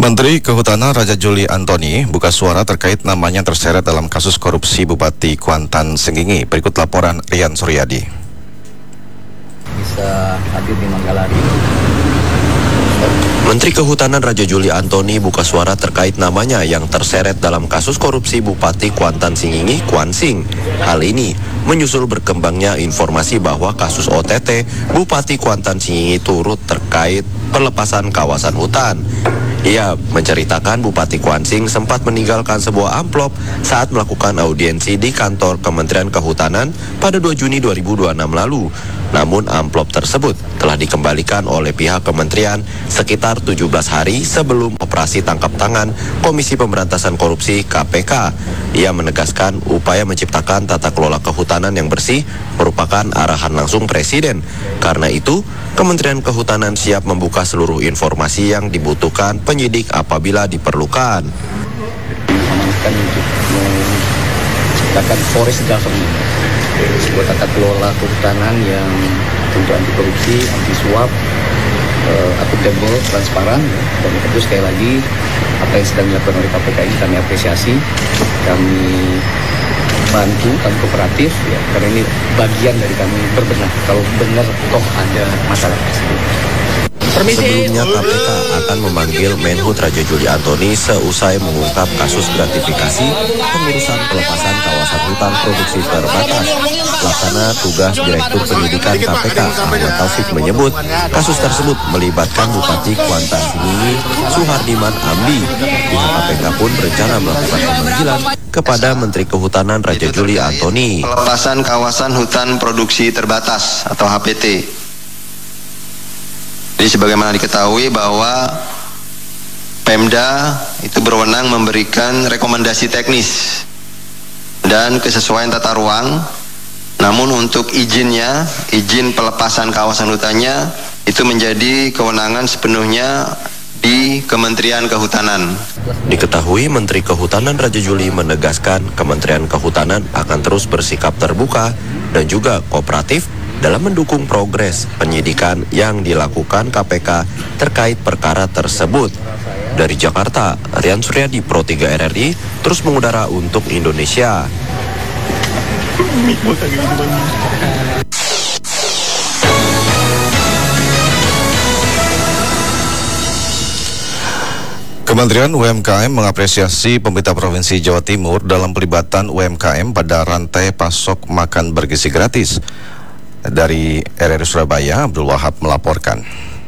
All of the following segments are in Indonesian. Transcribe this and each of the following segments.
Menteri Kehutanan Raja Juli Antoni buka suara terkait namanya terseret dalam kasus korupsi Bupati Kuantan Sengingi. Berikut laporan Rian Suryadi. Bisa hadir di Manggarai. Menteri Kehutanan Raja Juli Antoni buka suara terkait namanya yang terseret dalam kasus korupsi Bupati Kuantan Sengingi, Kuansing. Hal ini menyusul berkembangnya informasi bahwa kasus OTT Bupati Kuantan Sengingi turut terkait pelepasan kawasan hutan. Ia menceritakan Bupati Kuansing sempat meninggalkan sebuah amplop saat melakukan audiensi di kantor Kementerian Kehutanan pada 2 Juni 2026 lalu. Namun amplop tersebut telah dikembalikan oleh pihak kementerian sekitar 17 hari sebelum operasi tangkap tangan Komisi Pemberantasan Korupsi KPK. Ia menegaskan upaya menciptakan tata kelola kehutanan yang bersih merupakan arahan langsung Presiden. Karena itu, Kementerian Kehutanan siap membuka seluruh informasi yang dibutuhkan penyidik apabila diperlukan. Mengamankan untuk menciptakan forest government, sebuah tata kelola kehutanan yang untuk anti korupsi, anti suap, akuntabel, transparan, dan tentu sekali lagi apa yang sedang dilakukan oleh KPK ini kami apresiasi, kami bantu, kami kooperatif, ya, karena ini bagian dari kami berbenah kalau benar toh ada masalah tersebut. Sebelumnya KPK akan memanggil Menhut Raja Juli Antoni seusai mengungkap kasus gratifikasi pengurusan pelepasan kawasan hutan produksi terbatas. Pelaksana tugas Direktur Penyidikan KPK Ahmad Taufik menyebut kasus tersebut melibatkan Bupati Kuantan Sengingi Suhardiman Amdi. Pihak KPK pun berencana melakukan pemanggilan kepada Menteri Kehutanan Raja Juli Antoni. Pelepasan kawasan hutan produksi terbatas atau HPT. Jadi sebagaimana diketahui bahwa Pemda itu berwenang memberikan rekomendasi teknis dan kesesuaian tata ruang. Namun untuk izin pelepasan kawasan hutannya itu menjadi kewenangan sepenuhnya di Kementerian Kehutanan. Diketahui Menteri Kehutanan Raja Juli menegaskan Kementerian Kehutanan akan terus bersikap terbuka dan juga kooperatif dalam mendukung progres penyidikan yang dilakukan KPK terkait perkara tersebut. Dari Jakarta, Rian Suryadi, Pro 3 RRI, terus mengudara untuk Indonesia. Kementerian UMKM mengapresiasi pemerintah Provinsi Jawa Timur dalam pelibatan UMKM pada rantai pasok makan bergizi gratis. Dari RRI Surabaya, Abdul Wahab melaporkan.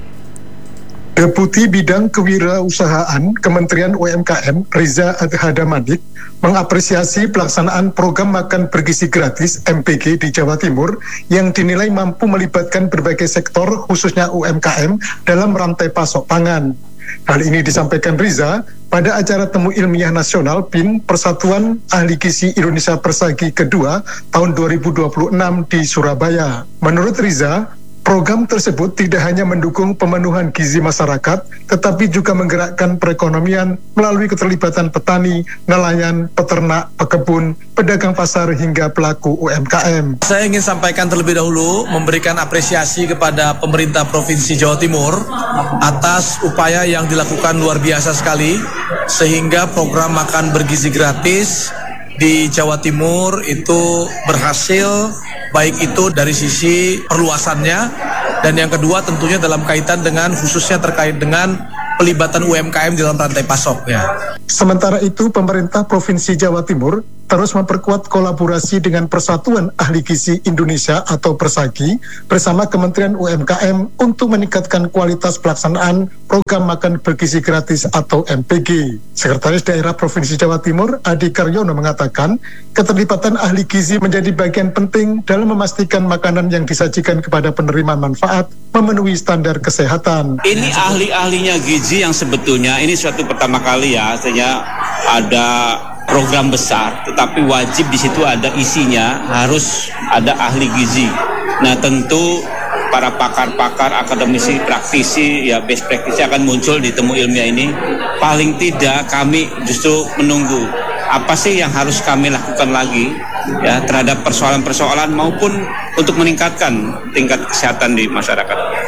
Deputi Bidang Kewirausahaan Kementerian UMKM Riza Adhadamadik mengapresiasi pelaksanaan program makan bergizi gratis MPG di Jawa Timur yang dinilai mampu melibatkan berbagai sektor khususnya UMKM dalam rantai pasok pangan. Hal ini disampaikan Riza pada acara Temu Ilmiah Nasional PIN Persatuan Ahli Gizi Indonesia Persagi kedua tahun 2026 di Surabaya. Menurut Riza, program tersebut tidak hanya mendukung pemenuhan gizi masyarakat, tetapi juga menggerakkan perekonomian melalui keterlibatan petani, nelayan, peternak, pekebun, pedagang pasar hingga pelaku UMKM. Saya ingin sampaikan terlebih dahulu memberikan apresiasi kepada pemerintah Provinsi Jawa Timur atas upaya yang dilakukan luar biasa sekali sehingga program makan bergizi gratis di Jawa Timur itu berhasil, baik itu dari sisi perluasannya dan yang kedua tentunya dalam kaitan dengan khususnya terkait dengan pelibatan UMKM di dalam rantai pasoknya. Sementara itu, pemerintah Provinsi Jawa Timur terus memperkuat kolaborasi dengan Persatuan Ahli Gizi Indonesia atau Persagi bersama Kementerian UMKM untuk meningkatkan kualitas pelaksanaan program makan bergizi gratis atau MPG. Sekretaris Daerah Provinsi Jawa Timur Adi Karyono mengatakan keterlibatan ahli gizi menjadi bagian penting dalam memastikan makanan yang disajikan kepada penerima manfaat memenuhi standar kesehatan. Ini ahli-ahlinya gizi yang sebetulnya ini suatu pertama kali ya, artinya ada program besar, tetapi wajib di situ ada isinya, harus ada ahli gizi. Nah tentu para pakar-pakar, akademisi, praktisi, ya best practice akan muncul di Temu Ilmiah ini. Paling tidak kami justru menunggu apa sih yang harus kami lakukan lagi ya terhadap persoalan-persoalan maupun untuk meningkatkan tingkat kesehatan di masyarakat.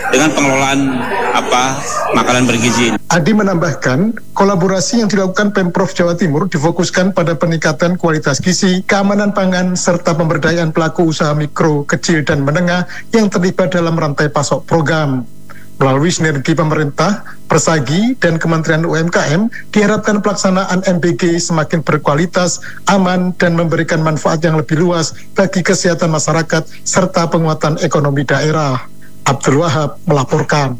dengan pengelolaan makanan bergizi. Adi menambahkan, kolaborasi yang dilakukan Pemprov Jawa Timur difokuskan pada peningkatan kualitas gizi, keamanan pangan, serta pemberdayaan pelaku usaha mikro, kecil, dan menengah yang terlibat dalam rantai pasok program. Melalui sinergi pemerintah, Persagi, dan Kementerian UMKM, diharapkan pelaksanaan MBG semakin berkualitas, aman, dan memberikan manfaat yang lebih luas bagi kesehatan masyarakat serta penguatan ekonomi daerah. Abdul Wahab melaporkan.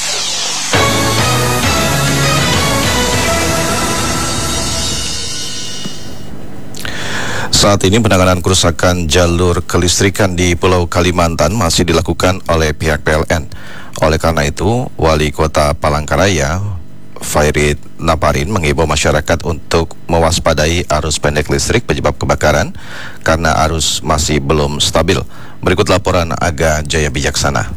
Saat ini penanganan kerusakan jalur kelistrikan di Pulau Kalimantan masih dilakukan oleh pihak PLN. Oleh karena itu, Wali Kota Palangkaraya, Fairid Naparin, mengimbau masyarakat untuk mewaspadai arus pendek listrik penyebab kebakaran karena arus masih belum stabil. Berikut laporan Aga Jaya Bijaksana.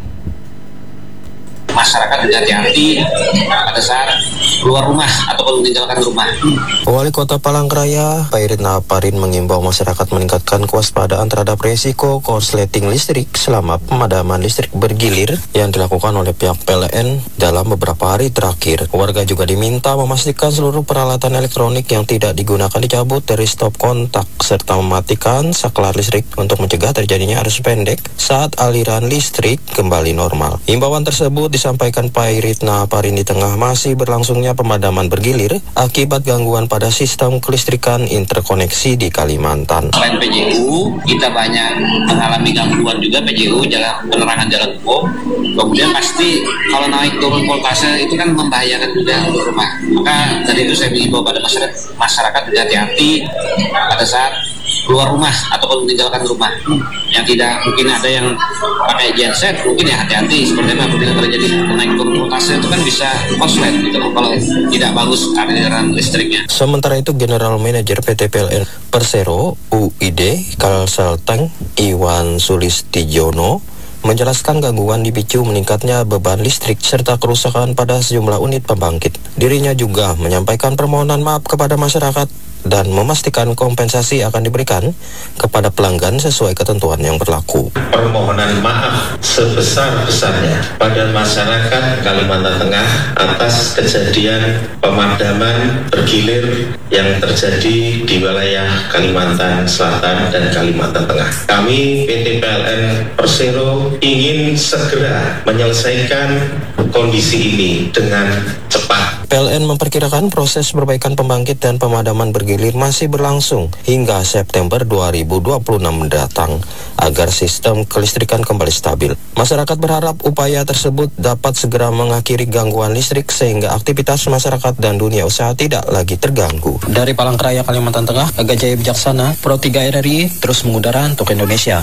Masyarakat hati-hati pada saat keluar rumah ataupun meninggalkan rumah. Wali Kota Palangkaraya, Fairid Naparin, mengimbau masyarakat meningkatkan kewaspadaan terhadap resiko korsleting listrik selama pemadaman listrik bergilir yang dilakukan oleh pihak PLN dalam beberapa hari terakhir. Warga juga diminta memastikan seluruh peralatan elektronik yang tidak digunakan dicabut dari stop kontak serta mematikan saklar listrik untuk mencegah terjadinya arus pendek saat aliran listrik kembali normal. Himbauan tersebut disampaikan Fairid Naparin di tengah masih berlangsungnya pemadaman bergilir akibat gangguan pada sistem kelistrikan interkoneksi di Kalimantan. Selain PJU, kita banyak mengalami gangguan juga PJU, penerangan jalan umum. Kemudian pasti kalau naik turun voltase itu kan membahayakan juga untuk rumah. Maka dari itu saya mengimbau pada masyarakat hati-hati pada saat keluar rumah ataupun meninggalkan rumah. Yang tidak, mungkin ada yang pakai genset, mungkin ya hati-hati seperti apa ketika terjadi naik turun voltase itu kan bisa korslet gitu loh, kalau tidak bagus aliran listriknya. Sementara itu General Manager PT PLN Persero UID Kalselteng Iwan Sulistijono menjelaskan gangguan dipicu meningkatnya beban listrik serta kerusakan pada sejumlah unit pembangkit. Dirinya juga menyampaikan permohonan maaf kepada masyarakat dan memastikan kompensasi akan diberikan kepada pelanggan sesuai ketentuan yang berlaku. Permohonan maaf sebesar-besarnya pada masyarakat Kalimantan Tengah atas kejadian pemadaman bergilir yang terjadi di wilayah Kalimantan Selatan dan Kalimantan Tengah. Kami PT PLN Persero ingin segera menyelesaikan kondisi ini dengan cepat. PLN memperkirakan proses perbaikan pembangkit dan pemadaman bergilir masih berlangsung hingga September 2026 mendatang agar sistem kelistrikan kembali stabil. Masyarakat berharap upaya tersebut dapat segera mengakhiri gangguan listrik sehingga aktivitas masyarakat dan dunia usaha tidak lagi terganggu. Dari Palangkaraya, Kalimantan Tengah, Aga Jaya Bijaksana, Pro 3 RRI terus mengudara untuk Indonesia.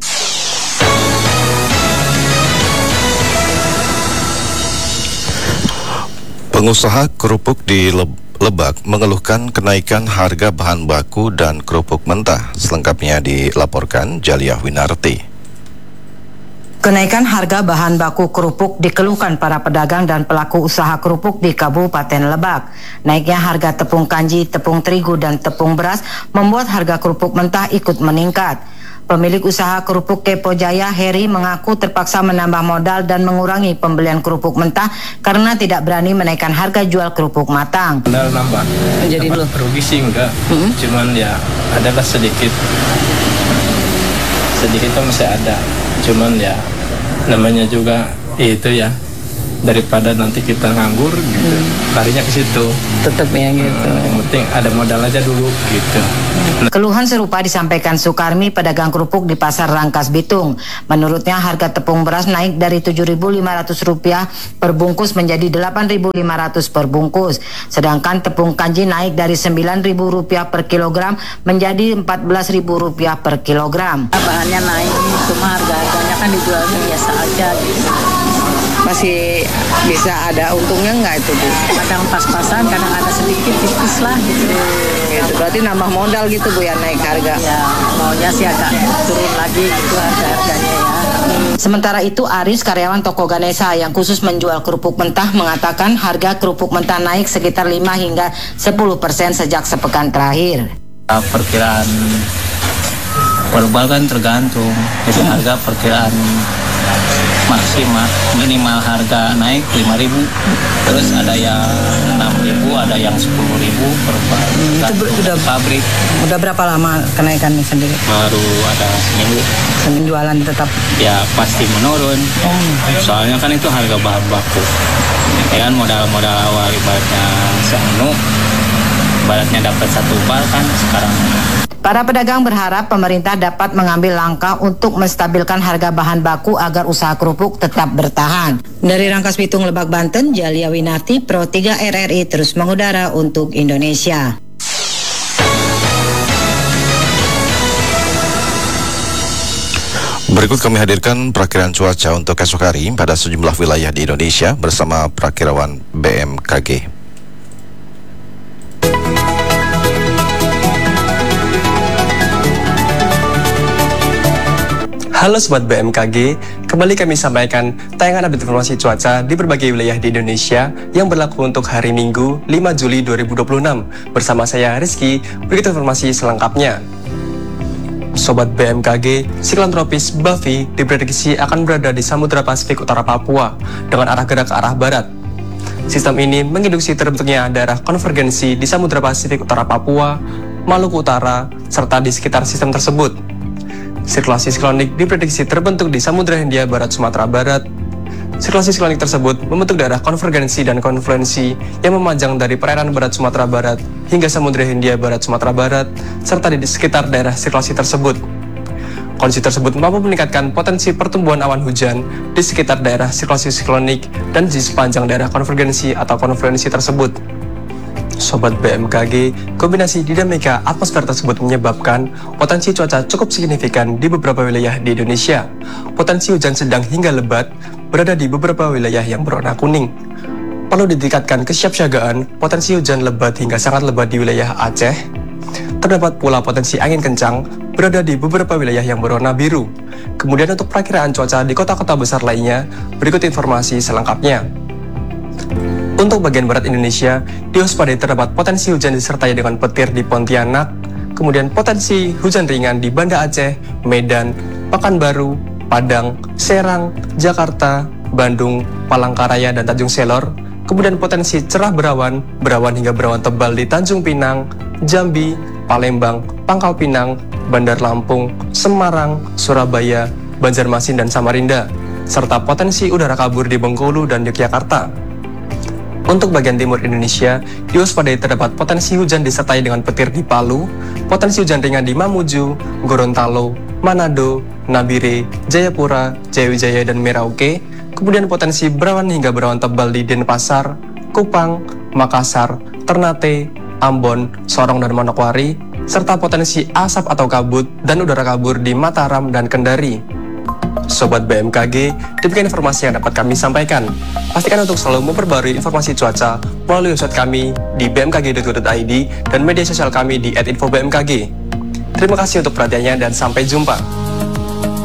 Pengusaha kerupuk di Lebak mengeluhkan kenaikan harga bahan baku dan kerupuk mentah. Selengkapnya dilaporkan Jaliah Winarti. Kenaikan harga bahan baku kerupuk dikeluhkan para pedagang dan pelaku usaha kerupuk di Kabupaten Lebak. Naiknya harga tepung kanji, tepung terigu, dan tepung beras membuat harga kerupuk mentah ikut meningkat. Pemilik usaha kerupuk Kepo Jaya, Heri, mengaku terpaksa menambah modal dan mengurangi pembelian kerupuk mentah karena tidak berani menaikkan harga jual kerupuk matang. Modal nambah, jadi rugi sih enggak, cuman ya adalah sedikit itu masih ada, cuman ya namanya juga itu ya, daripada nanti kita nganggur gitu, larinya ke situ. Tetap ya gitu. Yang penting ada modal aja dulu gitu. Keluhan serupa disampaikan Sukarmi, pedagang kerupuk di Pasar Rangkas Bitung. Menurutnya harga tepung beras naik dari Rp7.500 per bungkus menjadi Rp8.500 per bungkus. Sedangkan tepung kanji naik dari Rp9.000 per kilogram menjadi Rp14.000 per kilogram. Bahannya naik, cuma harga-harganya kan dijualnya biasa aja gitu. Masih bisa ada untungnya nggak itu, Bu? Kadang pas-pasan, kadang ada sedikit tipis lah gitu. Gitu. Berarti nambah modal gitu, Bu, ya naik harga? Ya, maunya sih agak turun lagi gitu harga-harganya ya. Sementara itu Aris, karyawan toko Ganesha yang khusus menjual kerupuk mentah, mengatakan harga kerupuk mentah naik sekitar 5 hingga 10% sejak sepekan terakhir. Perkiraan verbal kan tergantung, jadi harga perkiraan minimal harga naik 5.000, terus ada yang 6.000, ada yang 10.000 per Itu pabrik. Udah berapa lama kenaikannya sendiri? Baru ada seminggu. Penjualan tetap Ya pasti menurun. Soalnya kan itu harga bahan baku. Ya kan modal awal ibaratnya ibaratnya dapat 1 bar kan sekarang. Para pedagang berharap pemerintah dapat mengambil langkah untuk menstabilkan harga bahan baku agar usaha kerupuk tetap bertahan. Dari Rangkas Bitung, Lebak, Banten, Jalia Winarti, Pro 3 RRI terus mengudara untuk Indonesia. Berikut kami hadirkan perakiraan cuaca untuk esok hari pada sejumlah wilayah di Indonesia bersama perakirawan BMKG. Halo Sobat BMKG, kembali kami sampaikan tayangan update informasi cuaca di berbagai wilayah di Indonesia yang berlaku untuk hari Minggu 5 Juli 2026. Bersama saya Rizky, berikut informasi selengkapnya. Sobat BMKG, siklon tropis Buffy diprediksi akan berada di Samudra Pasifik Utara Papua dengan arah gerak ke arah barat. Sistem ini menginduksi terbentuknya daerah konvergensi di Samudra Pasifik Utara Papua, Maluku Utara, serta di sekitar sistem tersebut. Sirkulasi siklonik diprediksi terbentuk di Samudra Hindia Barat Sumatera Barat. Sirkulasi siklonik tersebut membentuk daerah konvergensi dan konfluensi yang memanjang dari perairan barat Sumatera Barat hingga Samudra Hindia Barat Sumatera Barat, serta di sekitar daerah sirkulasi tersebut. Kondisi tersebut mampu meningkatkan potensi pertumbuhan awan hujan di sekitar daerah sirkulasi siklonik dan di sepanjang daerah konvergensi atau konfluensi tersebut. Sobat BMKG, kombinasi dinamika atmosfer tersebut menyebabkan potensi cuaca cukup signifikan di beberapa wilayah di Indonesia. Potensi hujan sedang hingga lebat berada di beberapa wilayah yang berwarna kuning. Perlu ditingkatkan kesiapsiagaan potensi hujan lebat hingga sangat lebat di wilayah Aceh. Terdapat pula potensi angin kencang berada di beberapa wilayah yang berwarna biru. Kemudian untuk perakiraan cuaca di kota-kota besar lainnya, berikut informasi selengkapnya. Untuk bagian barat Indonesia, diwaspadai terdapat potensi hujan disertai dengan petir di Pontianak, kemudian potensi hujan ringan di Banda Aceh, Medan, Pekanbaru, Padang, Serang, Jakarta, Bandung, Palangkaraya, dan Tanjung Selor, kemudian potensi cerah berawan hingga berawan tebal di Tanjung Pinang, Jambi, Palembang, Pangkal Pinang, Bandar Lampung, Semarang, Surabaya, Banjarmasin, dan Samarinda, serta potensi udara kabur di Bengkulu dan Yogyakarta. Untuk bagian timur Indonesia, diwaspadai terdapat potensi hujan disertai dengan petir di Palu, potensi hujan ringan di Mamuju, Gorontalo, Manado, Nabire, Jayapura, Jayawijaya, dan Merauke, kemudian potensi berawan hingga berawan tebal di Denpasar, Kupang, Makassar, Ternate, Ambon, Sorong, dan Manokwari, serta potensi asap atau kabut dan udara kabur di Mataram dan Kendari. Sobat BMKG, demikian informasi yang dapat kami sampaikan. Pastikan untuk selalu memperbarui informasi cuaca melalui website kami di bmkg.go.id dan media sosial kami di @infobmkg. Terima kasih untuk perhatiannya dan sampai jumpa.